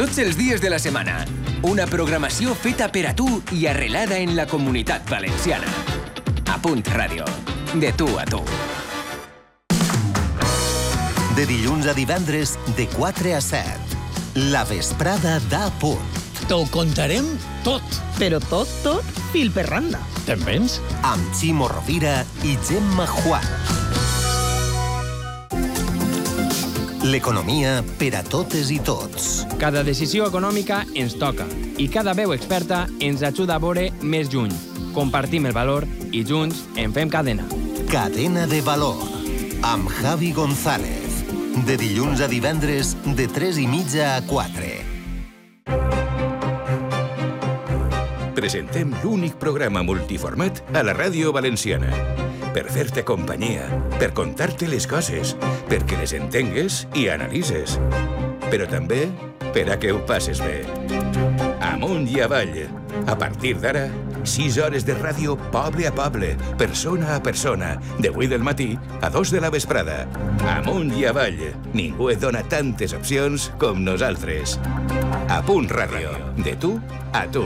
tots els dies de la setmana. Una programació feta per a tu i arrelada en la Comunitat Valenciana. A Punt Ràdio. De tu a tu. De dilluns a divendres, de 4 a 7. La vesprada d'A Punt. T'ho contarem tot. Però tot, fil per randa. Te'n vens? Amb Ximo Rovira i Gemma Juan. L'economia per a totes i tots. Cada decisió econòmica ens toca i cada veu experta ens ajuda a veure més lluny. Compartim el valor i junts en fem cadena. Cadena de valor. Amb Javi González. De dilluns a divendres, de 3:30 a 4. Presentem l'únic programa multiformat a la ràdio valenciana. Per fer-te companyia, per contar-te les coses, perquè les entengues i analitzes. Però també per a que ho passes bé. Amunt i avall. A partir d'ara, 6 hores de ràdio poble a poble, persona a persona, de 8 del matí a 2 de la vesprada. Amunt i avall. Ningú et dona tantes opcions com nosaltres. A Punt Ràdio. De tu a tu.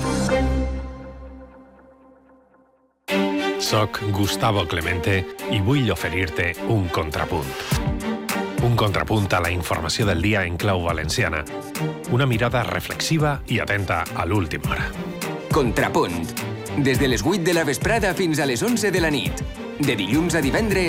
Soc Gustavo Clemente i vull oferir-te un contrapunt. Un contrapunt a la informació del dia en clau valenciana. Una mirada reflexiva i atenta a l'última hora. Contrapunt. Des de les 8 de la vesprada fins a les 11 de la nit. De dilluns a divendres,